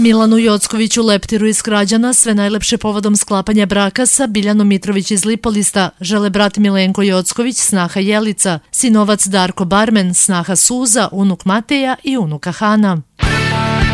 Milanu Jockoviću Leptiru iz Krađana sve najlepše povodom sklapanja braka sa Biljanom Mitrović iz Lipolista žele brat Milenko Jocković, snaha Jelica, sinovac Darko Barmen, snaha Suza, unuk Mateja i unuka Hana.